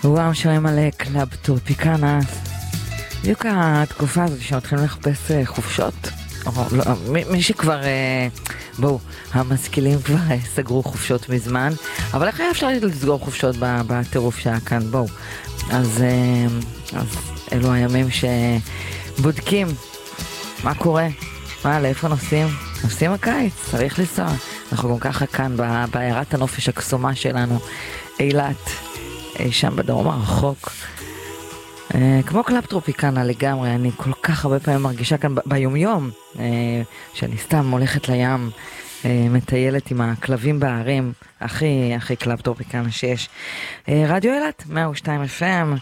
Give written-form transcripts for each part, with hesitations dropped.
וואו, שרים על קלאב טרופיקנה. בדיוק התקופה הזאת שמתחילים לחפש חופשות. לא, מי שכבר, בואו, המשכילים כבר סגרו חופשות מזמן, אבל איך היה אפשר לסגור חופשות בטירוף שהיה כאן? בואו. אז אלו הימים שבודקים מה קורה, לאיפה נוסעים? נוסעים הקיץ, צריך לנסוע. אנחנו גם ככה כאן בעיירת הנופש הקסומה שלנו, אילת, שם בדרום הרחוק. כמו קלאב טרופיקנה לגמרי, אני כל כך הרבה פעמים מרגישה כאן ביומיום, שאני סתם הולכת לים, מטיילת עם הכלבים בערים, הכי קלאב טרופיקנה שיש. רדיו אילת, 102 FM,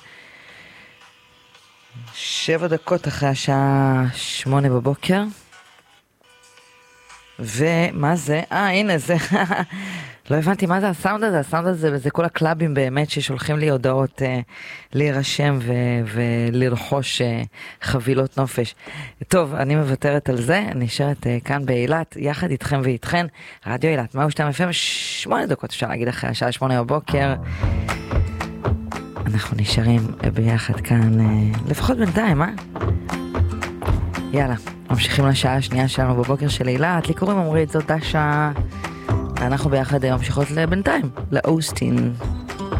7 דקות אחרי השעה 8 בבוקר. ומה זה? הנה זה, לא הבנתי מה זה הסאונד הזה. הסאונד הזה, וזה כל הקלאבים באמת ששולחים לי הודעות להירשם ולרכוש חבילות נופש. טוב, אני מוותרת על זה, אני נשארת כאן באילת, יחד איתכם ואיתכן, רדיו אילת, 102 FM, 8 דקות אפשר להגיד אחרי השעה 8 בבוקר. אנחנו נשארים ביחד כאן, לפחות בינתיים, יאללה. ממשיכים לשעה השנייה שלנו בבוקר של אילת, לי קוראים עמרית, זאת דשה, ואנחנו ביחד ממשיכות לבינתיים, לאוסטין.